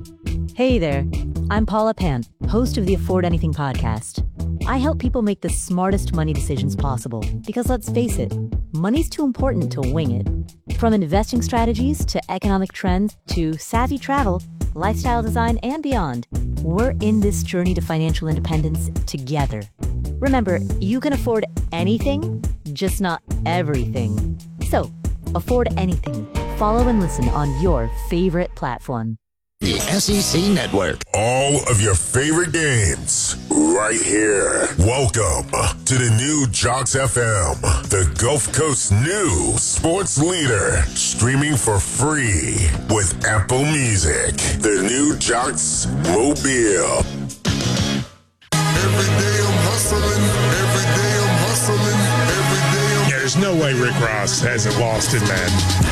Hey there, I'm Paula Pant, host of the Afford Anything podcast. I help people make the smartest money decisions possible because let's face it, money's too important to wing it. From investing strategies to economic trends to savvy travel, lifestyle design, and beyond, we're in this journey to financial independence together. Remember, you can afford anything, just not everything. So, afford anything. Follow and listen on your favorite platform. The SEC Network. All of your favorite games right here. Welcome to the new Jocks FM, the Gulf Coast new sports leader, streaming for free with Apple Music. The new Jocks Mobile. Every day I'm hustling. Every day I'm hustling. Every day I'm... Yeah, there's no way Rick Ross hasn't lost it, man.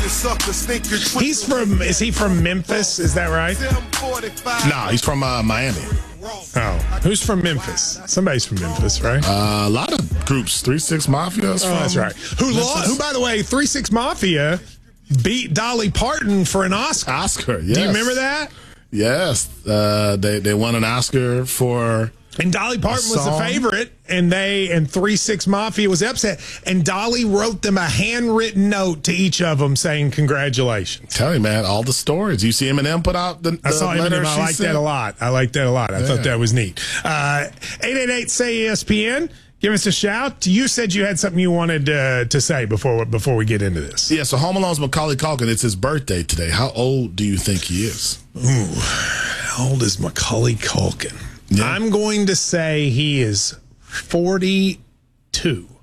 Is he from Memphis? Is that right? No, he's from Miami. Oh, who's from Memphis? Somebody's from Memphis, right? A lot of groups, 3 6 Mafia. That's right. Who, by the way, 3 6 Mafia beat Dolly Parton for an Oscar. Oscar, yes. Do you remember that? Yes, they won an Oscar for. And Dolly Parton was the favorite, and 3 6 Mafia was upset. And Dolly wrote them a handwritten note to each of them saying congratulations. Tell you, man, all the stories. You see Eminem put out the I saw letter. Eminem. I like that a lot. I thought that was neat. 888-SAY-ESPN. Give us a shout. You said you had something you wanted to say before we get into this. Yeah, so Home Alone's Macaulay Culkin. It's his birthday today. How old do you think he is? Ooh, how old is Macaulay Culkin? Yeah. I'm going to say he is 42.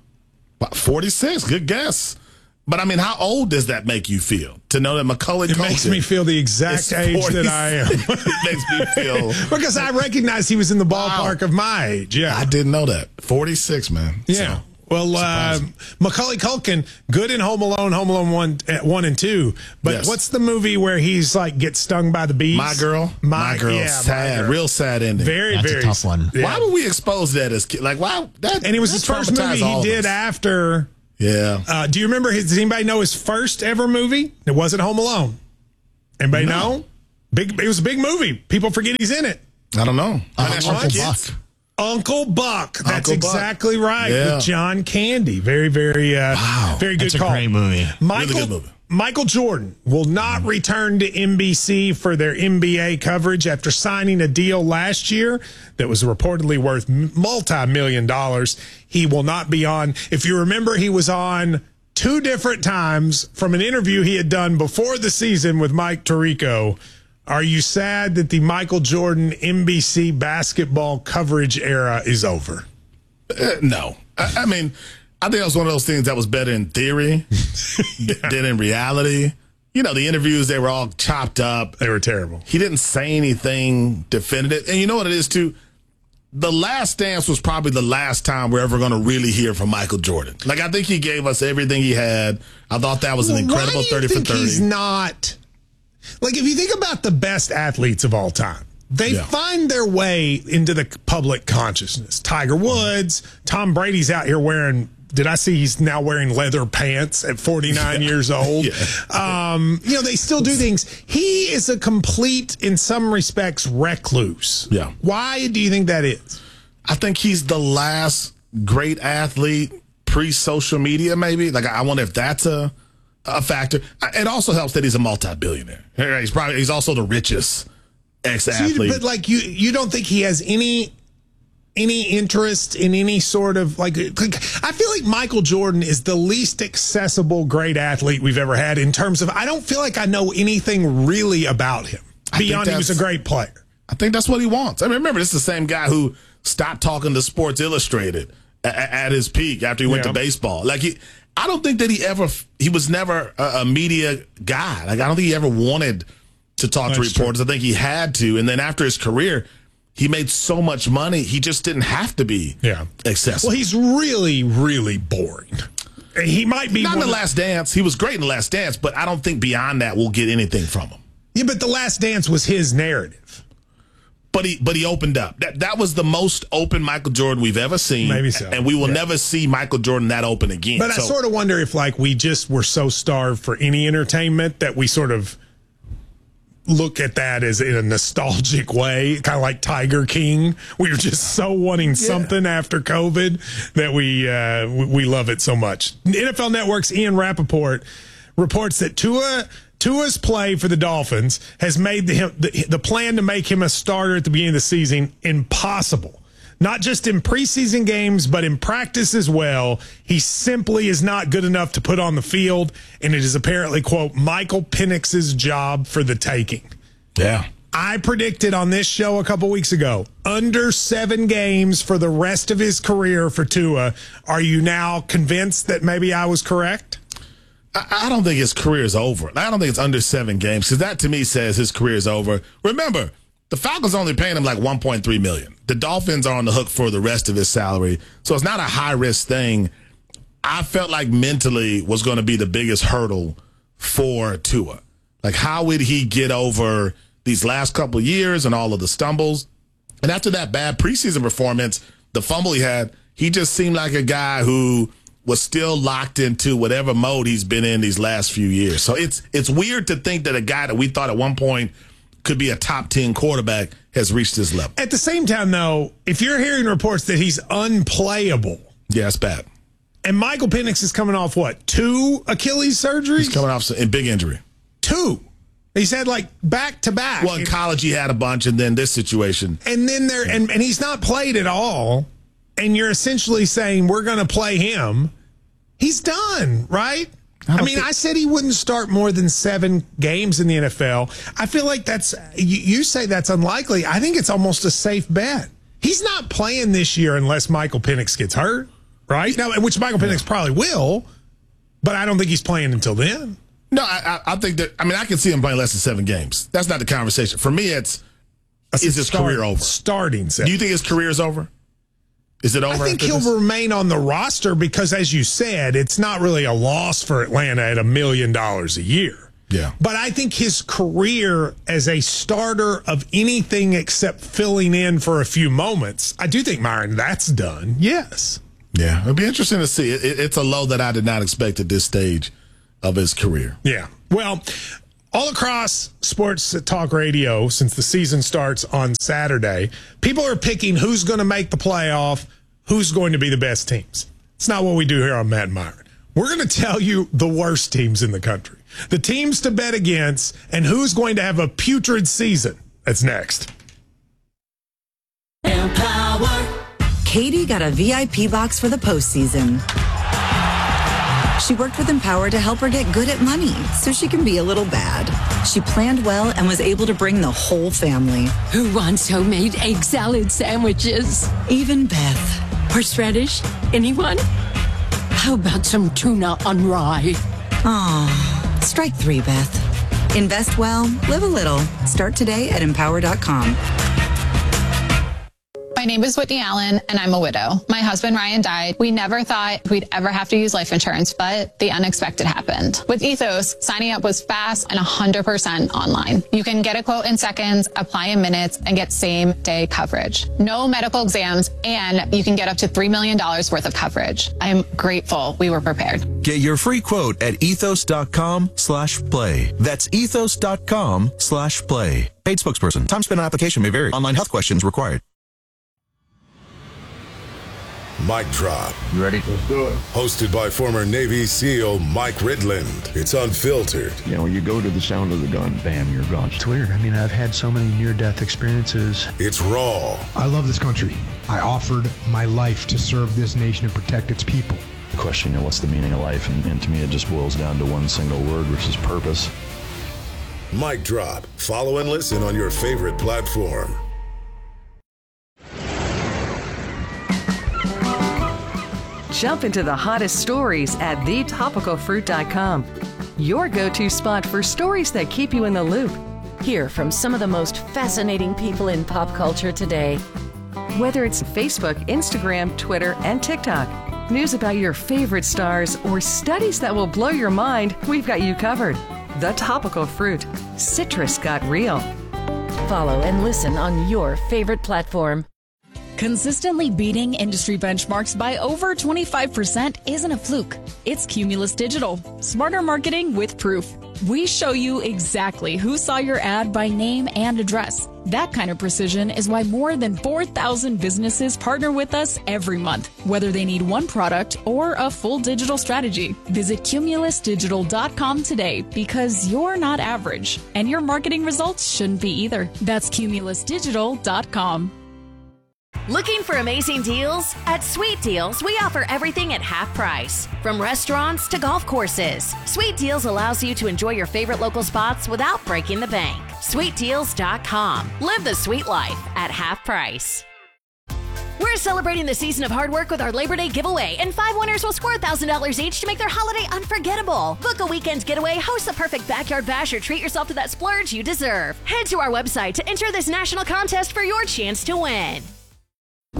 46? Good guess. But, I mean, how old does that make you feel to know that Macaulay Culkin... It makes me feel the exact age that I am. It makes me feel... Because I recognize he was in the ballpark of my age, yeah. I didn't know that. 46, man. Yeah. So, well, Macaulay Culkin, good in Home Alone 1 and 2. But yes. What's the movie where he's like gets stung by the bees? My Girl. My Girl. Yeah, sad. My Girl. Real sad ending. That's very a tough one. Yeah. Why would we expose that as kids? Like, why? And it was his first movie he did after... Yeah. Do you remember does anybody know his first ever movie? It wasn't Home Alone. Anybody know? It was a big movie. People forget he's in it. I don't know. Uncle Buck. Uncle Buck. That's exactly right. Yeah. With John Candy. Very, very, very good call. That's a great movie. Really good movie. Michael Jordan will not return to NBC for their NBA coverage after signing a deal last year that was reportedly worth multi-million dollars. He will not be on. If you remember, he was on 2 different times from an interview he had done before the season with Mike Tirico. Are you sad that the Michael Jordan NBC basketball coverage era is over? No. I mean... I think it was one of those things that was better in theory than in reality. You know, the interviews, they were all chopped up. They were terrible. He didn't say anything definitive. And you know what it is, too? The Last Dance was probably the last time we're ever going to really hear from Michael Jordan. Like, I think he gave us everything he had. I thought that was an incredible 30 for 30. He's not... Like, if you think about the best athletes of all time, they find their way into the public consciousness. Tiger Woods, Tom Brady's out here wearing... Did I see he's now wearing leather pants at 49 years old? Yeah. You know, they still do things. He is a complete, in some respects, recluse. Yeah. Why do you think that is? I think he's the last great athlete pre-social media, maybe. Like, I wonder if that's a factor. It also helps that he's a multi-billionaire. He's also the richest ex-athlete. But, like, you don't think he has any interest in any sort of like I feel like Michael Jordan is the least accessible great athlete we've ever had in terms of I don't feel like I know anything really about him beyond he was a great player. I think that's what he wants. I mean, remember, this is the same guy who stopped talking to Sports Illustrated at his peak after he went to baseball. Like I don't think that he was never a media guy. Like I don't think he ever wanted to talk to reporters. True. I think he had to, and then after his career, he made so much money, he just didn't have to be accessible. Well, he's really, really boring. He might be... Not in The Last Dance. He was great in The Last Dance, but I don't think beyond that we'll get anything from him. Yeah, but The Last Dance was his narrative. But he opened up. That was the most open Michael Jordan we've ever seen. Maybe so. And we will never see Michael Jordan that open again. But I sort of wonder if, like, we just were so starved for any entertainment that we sort of look at that as in a nostalgic way, kind of like Tiger King. We were just so wanting something after COVID that we love it so much. NFL Network's Ian Rappaport reports that Tua's play for the Dolphins has made the plan to make him a starter at the beginning of the season impossible. Not just in preseason games, but in practice as well. He simply is not good enough to put on the field, and it is apparently, quote, Michael Penix's job for the taking. Yeah. I predicted on this show a couple weeks ago, under 7 games for the rest of his career for Tua. Are you now convinced that maybe I was correct? I don't think his career is over. I don't think it's under 7 games, because that to me says his career is over. Remember, the Falcons only paying him like $1.3 million. The Dolphins are on the hook for the rest of his salary, so it's not a high-risk thing. I felt like mentally was going to be the biggest hurdle for Tua. Like, how would he get over these last couple of years and all of the stumbles? And after that bad preseason performance, the fumble he had, he just seemed like a guy who was still locked into whatever mode he's been in these last few years. So it's weird to think that a guy that we thought at one point could be a top 10 quarterback has reached this level. At the same time, though, if you're hearing reports that he's unplayable. Yeah, it's bad. And Michael Penix is coming off, what, 2 Achilles surgeries? He's coming off a big injury. 2. He's had like back-to-back. Well, in college he had a bunch, and then this situation. And then and he's not played at all, and you're essentially saying we're going to play him. He's done, right? I said he wouldn't start more than 7 games in the NFL. I feel like you say that's unlikely. I think it's almost a safe bet. He's not playing this year unless Michael Penix gets hurt, right? Now, which Michael Penix probably will, but I don't think he's playing until then. No, I think that, I can see him playing less than 7 games. That's not the conversation. For me, is his career over? Starting 7. Do you think his career is over? Is it over? I think he'll remain on the roster because, as you said, it's not really a loss for Atlanta at $1 million a year. Yeah. But I think his career as a starter of anything except filling in for a few moments, I do think, Myron, that's done. Yes. Yeah. It'll be interesting to see. It's a low that I did not expect at this stage of his career. Yeah. Well, all across sports talk radio, since the season starts on Saturday, people are picking who's going to make the playoff, who's going to be the best teams. It's not what we do here on Matt and Myron. We're going to tell you the worst teams in the country, the teams to bet against, and who's going to have a putrid season. That's next. Empower. Katie got a VIP box for the postseason. She worked with Empower to help her get good at money so she can be a little bad. She planned well and was able to bring the whole family. Who wants homemade egg salad sandwiches? Even Beth. Horseradish? Anyone? How about some tuna on rye? Aw, strike 3, Beth. Invest well, live a little. Start today at empower.com. My name is Whitney Allen, and I'm a widow. My husband, Ryan, died. We never thought we'd ever have to use life insurance, but the unexpected happened. With Ethos, signing up was fast and 100% online. You can get a quote in seconds, apply in minutes, and get same-day coverage. No medical exams, and you can get up to $3 million worth of coverage. I'm grateful we were prepared. Get your free quote at ethos.com/play. That's ethos.com/play. Paid spokesperson. Time spent on application may vary. Online health questions required. Mic Drop. You ready? Let's do it. Hosted by former Navy SEAL Mike Ridland. It's unfiltered. You know, when you go to the sound of the gun, bam, you're gone. It's weird. I've had so many near-death experiences. It's raw. I love this country. I offered my life to serve this nation and protect its people. The question, what's the meaning of life? And to me, it just boils down to one single word, which is purpose. Mic Drop. Follow and listen on your favorite platform. Jump into the hottest stories at thetopicalfruit.com. Your go-to spot for stories that keep you in the loop. Hear from some of the most fascinating people in pop culture today. Whether it's Facebook, Instagram, Twitter, and TikTok, news about your favorite stars, or studies that will blow your mind, we've got you covered. The Topical Fruit. Citrus got real. Follow and listen on your favorite platform. Consistently beating industry benchmarks by over 25% isn't a fluke. It's Cumulus Digital. Smarter marketing with proof. We show you exactly who saw your ad by name and address. That kind of precision is why more than 4,000 businesses partner with us every month, whether they need one product or a full digital strategy. Visit CumulusDigital.com today because you're not average, and your marketing results shouldn't be either. That's CumulusDigital.com. Looking for amazing deals? At Sweet Deals, we offer everything at half price. From restaurants to golf courses, Sweet Deals allows you to enjoy your favorite local spots without breaking the bank. SweetDeals.com. Live the sweet life at half price. We're celebrating the season of hard work with our Labor Day giveaway, and 5 winners will score $1,000 each to make their holiday unforgettable. Book a weekend getaway, host the perfect backyard bash, or treat yourself to that splurge you deserve. Head to our website to enter this national contest for your chance to win.